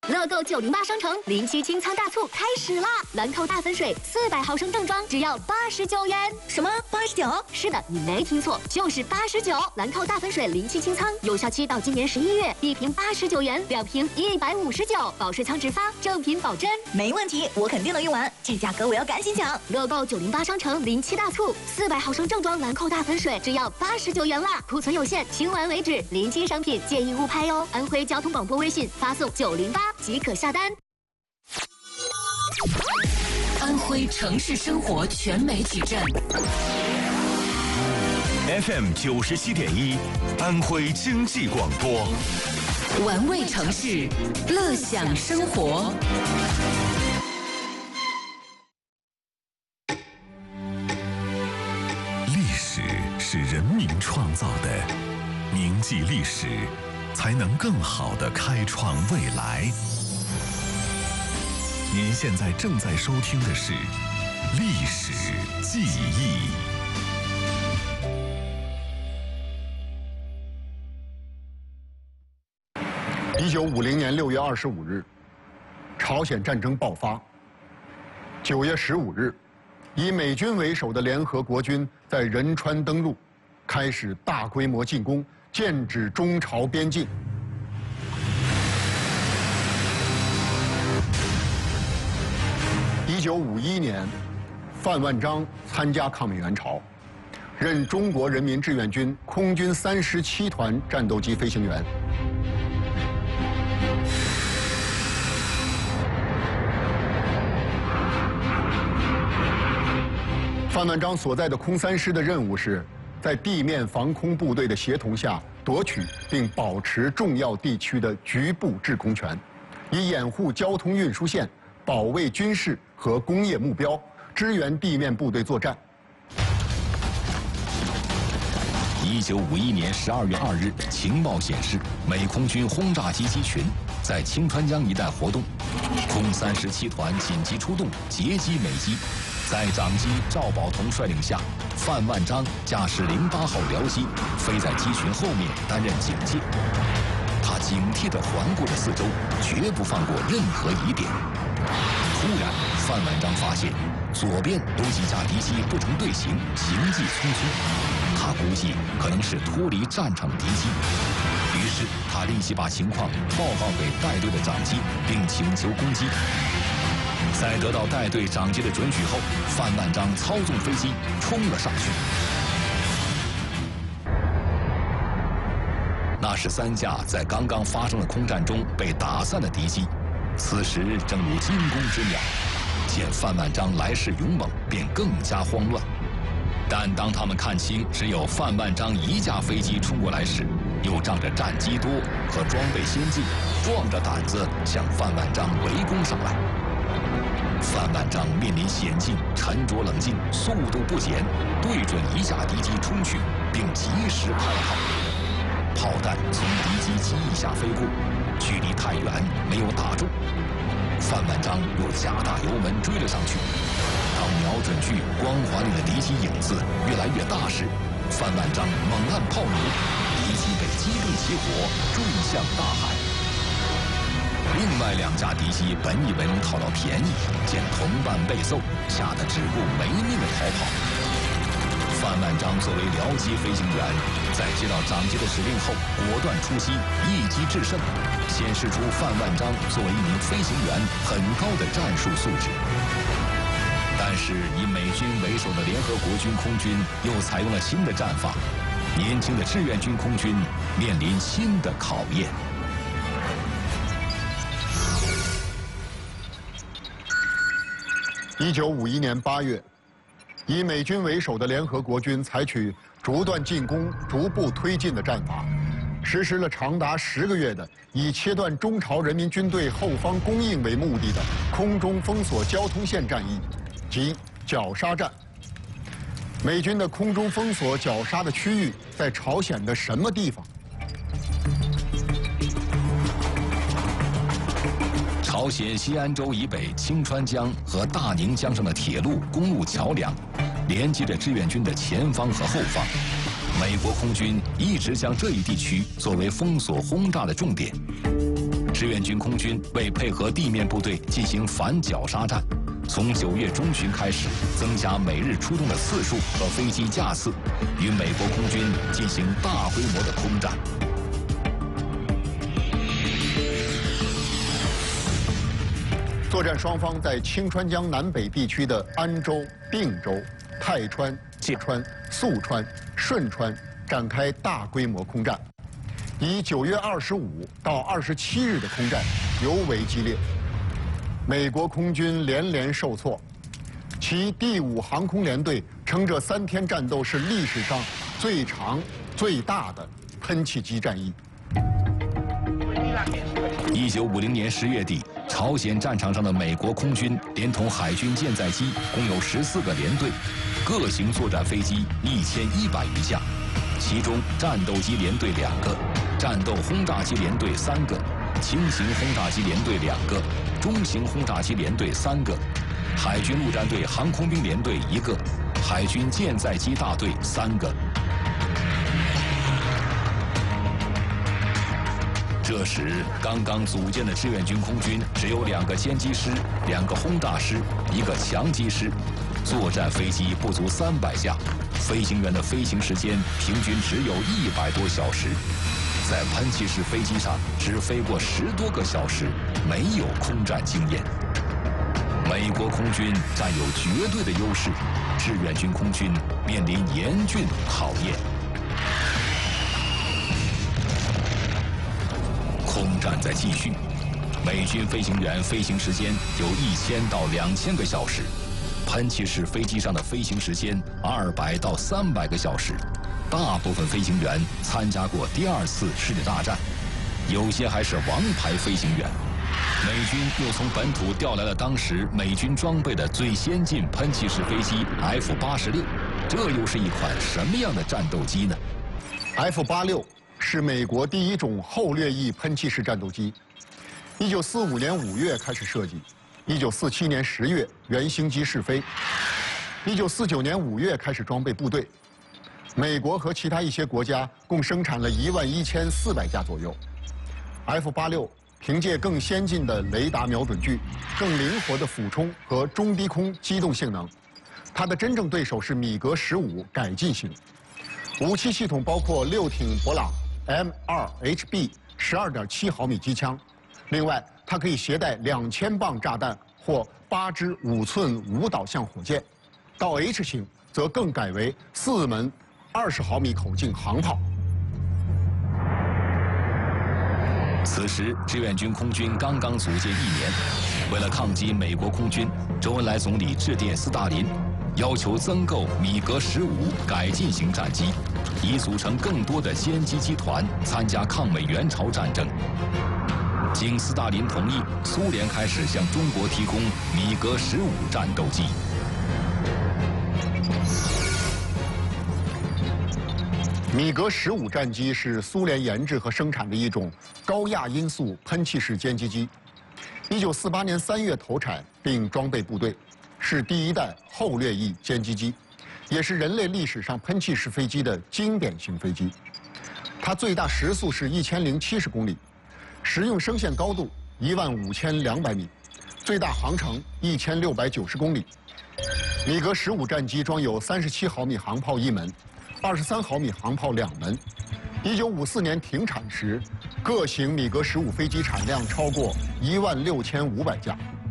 乐购908商城07清仓大促开始啦！兰蔻大粉水400毫升正装只要89元。 什么89？ 是的，你没听错，就是89。兰蔻大粉水07清仓，有效期到今年11月，1瓶89元，2瓶159，保税仓直发，正品保真。 没问题，我肯定能用完，这价格我要赶紧抢。 乐购908商城07大促，400毫升正装兰蔻大粉水只要89元啦，库存有限，清完为止，临期商品建议勿拍哦。安徽交通广播微信发送908即可下单。 安徽城市生活全媒体站 FM 97.1，安徽经济广播， 玩味城市，乐享生活。 历史是人民创造的，铭记历史，才能更好地开创未来。您现在正在收听的是《历史记忆》。 1950年6月25日，朝鲜战争爆发。9月15日，以美军为首的联合国军在仁川登陆，开始大规模进攻，剑指中朝边境。1951年，范万章参加抗美援朝，任中国人民志愿军空军37团战斗机飞行员。范万章所在的空3师的任务是，在地面防空部队的协同下，夺取并保持重要地区的局部制空权，以掩护交通运输线，保卫军事和工业目标，支援地面部队作战。 1951年12月2日，情报显示，美空军轰炸机机群在清川江一带活动，空37团紧急出动截击美机。在长机赵宝同率领下，范万章驾驶08号僚机飞在机群后面担任警戒。他警惕地环顾着四周，绝不放过任何疑点。突然，范万章发现左边有几架敌机不成队形，行迹匆匆。他估计可能是脱离战场的敌机，于是他立即把情况报告给带队的长机，并请求攻击。在得到带队长机的准许后，范万章操纵飞机冲了上去。那是3架在刚刚发生的空战中被打散的敌机，此时正如惊弓之鸟。见范万章来势勇猛，便更加慌乱。但当他们看清只有范万章1架飞机冲过来时，又仗着战机多和装备先进，壮着胆子向范万章围攻上来。范万章面临险境，沉着冷静，速度不减，对准1架敌机冲去，并及时开炮。炮弹从敌机机翼下飞过，距离太远，没有打中。范万章又加大油门追了上去。当瞄准去光环里的敌机影子越来越大时，范万章猛按炮钮，敌机被机动起火，坠向大海。另外2架敌机本以为能讨到便宜，见同伴被揍，吓得只顾没命的逃跑。范万章作为僚机飞行员，在接到长机的指令后，果断出击，一击制胜，显示出范万章作为一名飞行员很高的战术素质。但是以美军为首的联合国军空军又采用了新的战法，年轻的志愿军空军面临新的考验。 1951年8月，以美军为首的联合国军采取逐段进攻、逐步推进的战法，实施了长达10个月的以切断中朝人民军队后方供应为目的的空中封锁交通线战役，即绞杀战。美军的空中封锁绞杀的区域在朝鲜的什么地方？ 朝鲜西安州以北清川江和大宁江上的铁路、公路桥梁，连接着志愿军的前方和后方。美国空军一直将这一地区作为封锁轰炸的重点。 志愿军空军为配合地面部队进行反绞杀战，从9月中旬开始增加每日出动的次数和飞机架次，与美国空军进行大规模的空战。 作战双方在清川江南北地区的安州、定州、泰川、芥川、宿川、顺川展开大规模空战。以9月25到27日的空战尤为激烈，美国空军连连受挫，其第5航空联队称这3天战斗是历史上最长、最大的喷气机战役。 1950年10月底，朝鲜战场上的美国空军连同海军舰载机共有14个联队，各型作战飞机1100余架，其中战斗机联队2个，战斗轰炸机联队3个，轻型轰炸机联队2个，中型轰炸机联队3个，海军陆战队航空兵联队1个，海军舰载机大队3个。这时，刚刚组建的志愿军空军只有2个歼击师、2个轰炸师、1个强击师，作战飞机不足300架，飞行员的飞行时间平均只有100多小时，在喷气式飞机上只飞过10多个小时，没有空战经验。美国空军占有绝对的优势，志愿军空军面临严峻考验。空战在继续，美军飞行员飞行时间有1000到2000个小时，喷气式飞机上的飞行时间200到300个小时。大部分飞行员参加过第2次世界大战，有些还是王牌飞行员。美军又从本土调来了当时美军装备的最先进喷气式飞机 F-86，这又是一款什么样的战斗机呢？ F-86是美国第1种后掠翼喷气式战斗机，1945年5月开始设计，1947年10月原型机试飞，1949年5月开始装备部队。美国和其他一些国家共生产了11400架左右。F-86凭借更先进的雷达瞄准具、更灵活的俯冲和中低空机动性能，它的真正对手是米格15改进型。武器系统包括6挺勃朗 M2HB 12.7毫米机枪，另外它可以携带2000磅炸弹或8支5寸无导向火箭。到 H 型则更改为4门20毫米口径航炮。 此时，志愿军空军刚刚组建1年，为了抗击美国空军，周恩来总理致电斯大林，要求增购米格15改进型战机，以组成更多的歼击机团参加抗美援朝战争。经斯大林同意，苏联开始向中国提供米格15战斗机。 米格15战机是苏联研制和生产的一种高亚音速喷气式歼击机，1948年3月投产并装备部队，是第1代后掠翼歼击机，也是人类历史上喷气式飞机的经典型飞机。它最大时速是1070公里，实用升限高度15200米，最大航程1690公里。米格15战机装有37毫米航炮1门。23毫米航炮2门。1954年停产时，各型米格15飞机产量超过16500架。